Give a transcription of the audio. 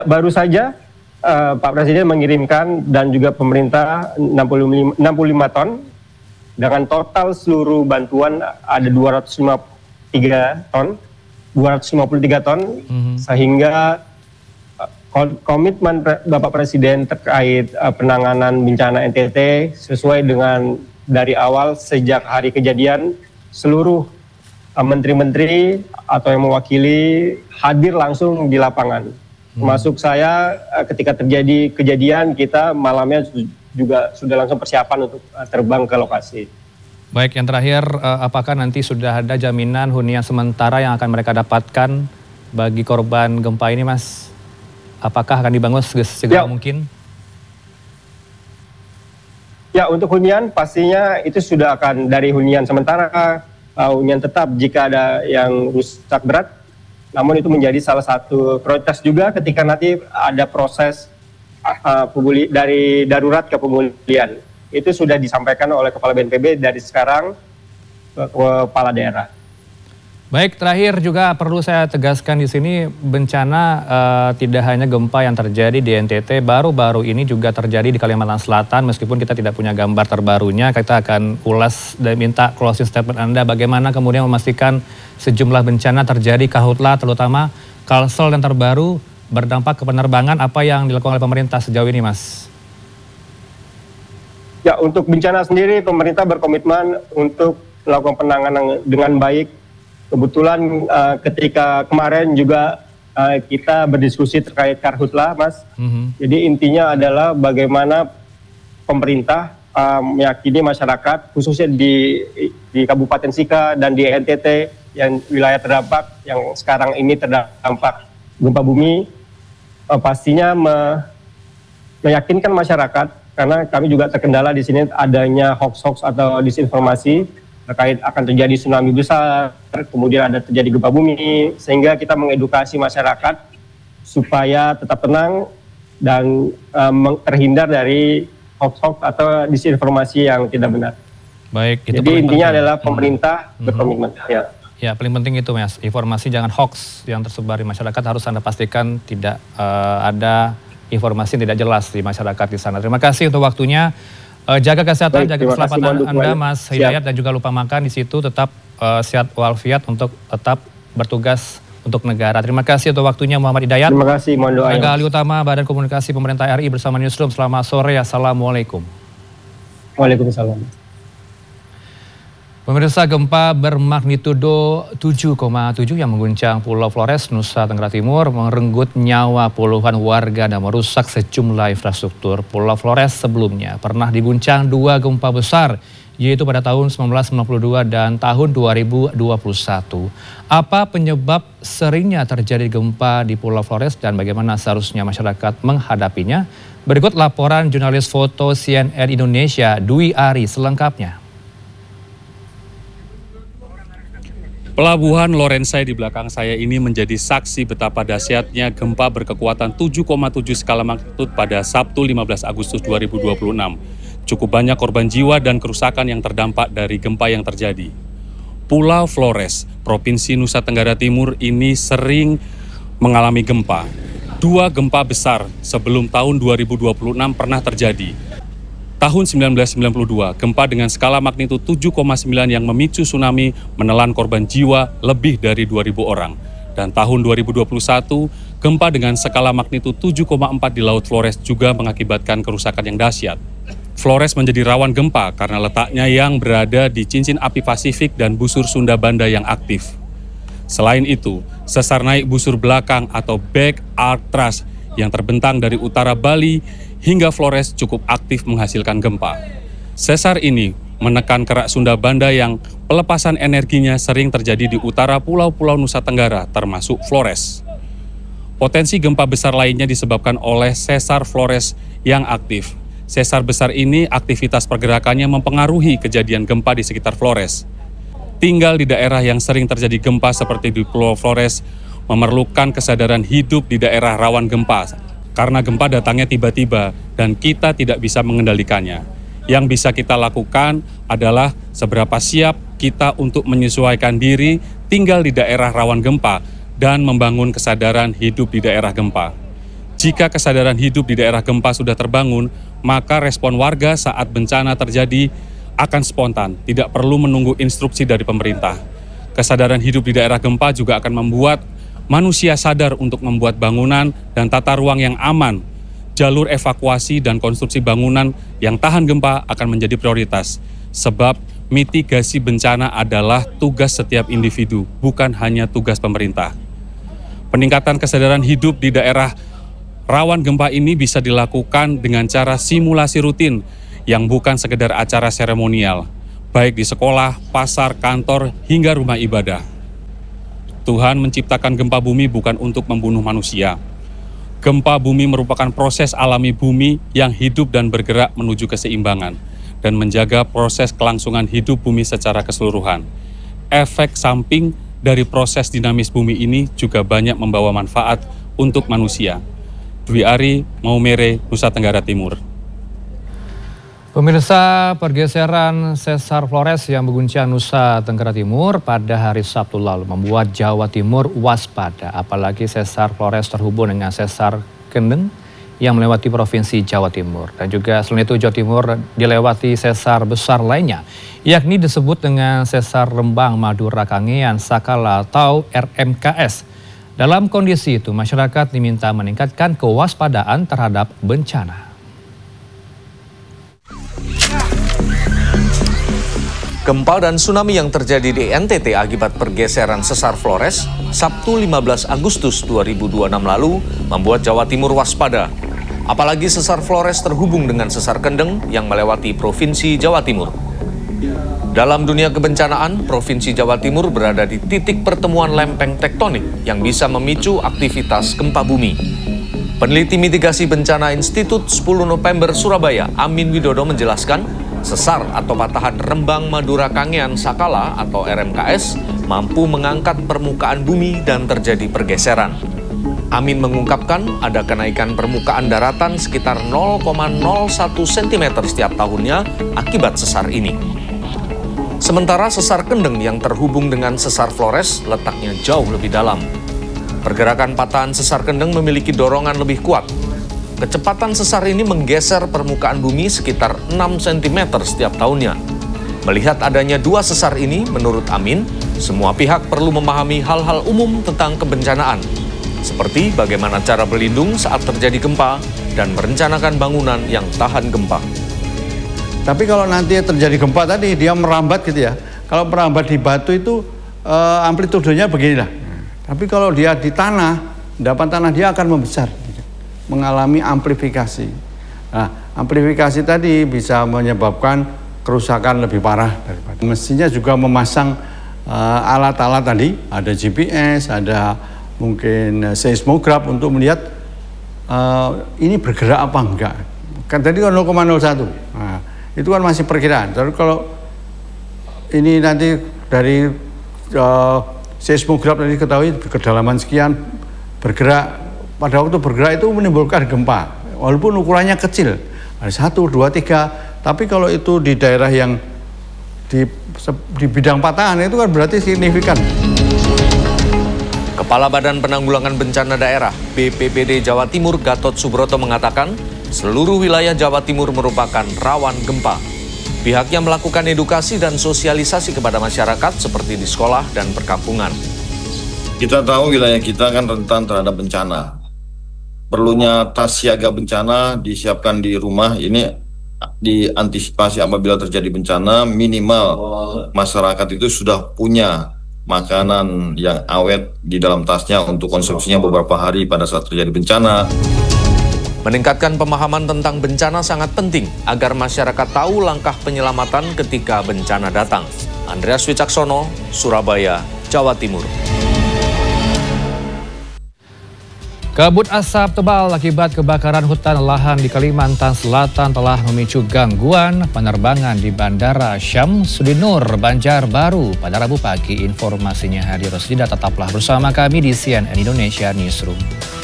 baru saja Pak Presiden mengirimkan dan juga pemerintah 65 ton dengan total seluruh bantuan ada 253 ton, sehingga komitmen Bapak Presiden terkait penanganan bencana NTT sesuai dengan dari awal sejak hari kejadian seluruh menteri-menteri atau yang mewakili hadir langsung di lapangan. Termasuk saya ketika terjadi kejadian kita malamnya juga sudah langsung persiapan untuk terbang ke lokasi. Baik, yang terakhir apakah nanti sudah ada jaminan hunian sementara yang akan mereka dapatkan bagi korban gempa ini, Mas? Apakah akan dibangun segera mungkin? Ya, untuk hunian pastinya itu sudah akan dari hunian sementara, hunian tetap jika ada yang rusak berat. Namun itu menjadi salah satu prioritas juga ketika nanti ada proses dari darurat ke pemulihan. Itu sudah disampaikan oleh Kepala BNPB dari sekarang ke Kepala Daerah. Baik, terakhir juga perlu saya tegaskan di sini bencana tidak hanya gempa yang terjadi di NTT, baru-baru ini juga terjadi di Kalimantan Selatan. Meskipun kita tidak punya gambar terbarunya, kita akan ulas dan minta closing statement Anda bagaimana kemudian memastikan sejumlah bencana terjadi karhutlah, terutama Kalsel dan terbaru berdampak ke penerbangan. Apa yang dilakukan oleh pemerintah sejauh ini, Mas? Ya, untuk bencana sendiri pemerintah berkomitmen untuk melakukan penanganan dengan baik. Kebetulan ketika kemarin juga kita berdiskusi terkait karhutlah, Mas. Jadi intinya adalah bagaimana pemerintah meyakini masyarakat, khususnya di Kabupaten Sika dan di NTT yang wilayah terdampak, yang sekarang ini terdampak gempa bumi, pastinya meyakinkan masyarakat, karena kami juga terkendala di sini adanya hoax-hoax atau disinformasi terkait akan terjadi tsunami besar, kemudian ada terjadi gempa bumi, sehingga kita mengedukasi masyarakat supaya tetap tenang dan terhindar dari hoax-hoax atau disinformasi yang tidak benar. Baik, itu jadi intinya adalah pemerintah berkomitmen. Ya, paling penting itu, Mas, informasi jangan hoax yang tersebar di masyarakat, harus Anda pastikan tidak ada informasi yang tidak jelas di masyarakat di sana. Terima kasih untuk waktunya. Jaga kesehatan, jaga keselamatan Anda, Mas Hidayat, dan juga lupa makan di situ, tetap sehat walafiat untuk tetap bertugas untuk negara. Terima kasih untuk waktunya, Muhammad Hidayat. Terima kasih, mohon doa. Tenaga Ahli Utama Badan Komunikasi Pemerintah RI bersama Newsroom. Selamat sore, Assalamualaikum. Waalaikumsalam. Pemirsa, gempa bermagnitudo 7,7 yang mengguncang Pulau Flores, Nusa Tenggara Timur merenggut nyawa puluhan warga dan merusak sejumlah infrastruktur. Pulau Flores sebelumnya pernah diguncang dua gempa besar, yaitu pada tahun 1992 dan tahun 2021. Apa penyebab seringnya terjadi gempa di Pulau Flores dan bagaimana seharusnya masyarakat menghadapinya? Berikut laporan jurnalis foto CNN Indonesia, Dwi Ari, selengkapnya. Pelabuhan Lorenzai di belakang saya ini menjadi saksi betapa dahsyatnya gempa berkekuatan 7,7 skala magnitudo pada Sabtu 15 Agustus 2026. Cukup banyak korban jiwa dan kerusakan yang terdampak dari gempa yang terjadi. Pulau Flores, Provinsi Nusa Tenggara Timur ini sering mengalami gempa. Dua gempa besar sebelum tahun 2026 pernah terjadi. Tahun 1992, gempa dengan skala magnitudo 7,9 yang memicu tsunami menelan korban jiwa lebih dari 2.000 orang. Dan tahun 2021, gempa dengan skala magnitudo 7,4 di Laut Flores juga mengakibatkan kerusakan yang dahsyat. Flores menjadi rawan gempa karena letaknya yang berada di cincin api Pasifik dan busur Sunda Banda yang aktif. Selain itu, sesar naik busur belakang atau back arc thrust yang terbentang dari utara Bali hingga Flores cukup aktif menghasilkan gempa. Sesar ini menekan kerak Sunda Banda yang pelepasan energinya sering terjadi di utara pulau-pulau Nusa Tenggara, termasuk Flores. Potensi gempa besar lainnya disebabkan oleh sesar Flores yang aktif. Sesar besar ini aktivitas pergerakannya mempengaruhi kejadian gempa di sekitar Flores. Tinggal di daerah yang sering terjadi gempa seperti di Pulau Flores memerlukan kesadaran hidup di daerah rawan gempa. Karena gempa datangnya tiba-tiba dan kita tidak bisa mengendalikannya. Yang bisa kita lakukan adalah seberapa siap kita untuk menyesuaikan diri tinggal di daerah rawan gempa dan membangun kesadaran hidup di daerah gempa. Jika kesadaran hidup di daerah gempa sudah terbangun, maka respon warga saat bencana terjadi akan spontan, tidak perlu menunggu instruksi dari pemerintah. Kesadaran hidup di daerah gempa juga akan membuat manusia sadar untuk membuat bangunan dan tata ruang yang aman. Jalur evakuasi dan konstruksi bangunan yang tahan gempa akan menjadi prioritas, sebab mitigasi bencana adalah tugas setiap individu, bukan hanya tugas pemerintah. Peningkatan kesadaran hidup di daerah rawan gempa ini bisa dilakukan dengan cara simulasi rutin yang bukan sekedar acara seremonial, baik di sekolah, pasar, kantor, hingga rumah ibadah. Tuhan menciptakan gempa bumi bukan untuk membunuh manusia. Gempa bumi merupakan proses alami bumi yang hidup dan bergerak menuju keseimbangan dan menjaga proses kelangsungan hidup bumi secara keseluruhan. Efek samping dari proses dinamis bumi ini juga banyak membawa manfaat untuk manusia. Dwi Ari, Maumere, Nusa Tenggara Timur. Pemirsa, pergeseran sesar Flores yang mengguncang Nusa Tenggara Timur pada hari Sabtu lalu membuat Jawa Timur waspada. Apalagi sesar Flores terhubung dengan sesar Kendeng yang melewati Provinsi Jawa Timur. Dan juga selain itu Jawa Timur dilewati sesar besar lainnya, yakni disebut dengan sesar Rembang Madura Kangean Sakala atau RMKS. Dalam kondisi itu, masyarakat diminta meningkatkan kewaspadaan terhadap bencana. Gempa dan tsunami yang terjadi di NTT akibat pergeseran sesar Flores Sabtu 15 Agustus 2026 lalu membuat Jawa Timur waspada. Apalagi sesar Flores terhubung dengan sesar Kendeng yang melewati Provinsi Jawa Timur. Dalam dunia kebencanaan, Provinsi Jawa Timur berada di titik pertemuan lempeng tektonik yang bisa memicu aktivitas gempa bumi. Peneliti mitigasi bencana Institut 10 November Surabaya, Amin Widodo menjelaskan, sesar atau patahan Rembang Madura Kangean Sakala atau RMKS mampu mengangkat permukaan bumi dan terjadi pergeseran. Amin mengungkapkan ada kenaikan permukaan daratan sekitar 0,01 cm setiap tahunnya akibat sesar ini. Sementara sesar Kendeng yang terhubung dengan sesar Flores letaknya jauh lebih dalam. Pergerakan patahan sesar Kendeng memiliki dorongan lebih kuat. Kecepatan sesar ini menggeser permukaan bumi sekitar 6 cm setiap tahunnya. Melihat adanya dua sesar ini, menurut Amin, semua pihak perlu memahami hal-hal umum tentang kebencanaan, seperti bagaimana cara berlindung saat terjadi gempa dan merencanakan bangunan yang tahan gempa. Tapi kalau nanti terjadi gempa tadi, dia merambat gitu ya. Kalau merambat di batu itu amplitudenya beginilah. Tapi kalau dia di tanah, endapan tanah dia akan membesar. Mengalami amplifikasi. Nah, amplifikasi tadi bisa menyebabkan kerusakan lebih parah daripada. Mestinya juga memasang alat-alat tadi, ada GPS, ada mungkin seismograf untuk melihat ini bergerak apa enggak. Kan tadi kan 0,01. Nah, itu kan masih perkiraan. Tapi kalau ini nanti dari seismograf tadi ketahui kedalaman sekian bergerak. Pada waktu bergerak itu menimbulkan gempa, walaupun ukurannya kecil, ada 1, 2, 3. Tapi kalau itu di daerah yang di bidang patahan itu kan berarti signifikan. Kepala Badan Penanggulangan Bencana Daerah BPBD Jawa Timur Gatot Subroto mengatakan seluruh wilayah Jawa Timur merupakan rawan gempa. Pihaknya melakukan edukasi dan sosialisasi kepada masyarakat seperti di sekolah dan perkampungan. Kita tahu wilayah kita kan rentan terhadap bencana. Perlunya tas siaga bencana disiapkan di rumah, ini diantisipasi apabila terjadi bencana, minimal masyarakat itu sudah punya makanan yang awet di dalam tasnya untuk konsumsinya beberapa hari pada saat terjadi bencana. Meningkatkan pemahaman tentang bencana sangat penting agar masyarakat tahu langkah penyelamatan ketika bencana datang. Andreas Wicaksono, Surabaya, Jawa Timur. Kabut asap tebal akibat kebakaran hutan lahan di Kalimantan Selatan telah memicu gangguan penerbangan di Bandara Syamsuddinur, Banjarbaru pada Rabu pagi. Informasinya hadir, tetaplah bersama kami di CNN Indonesia Newsroom.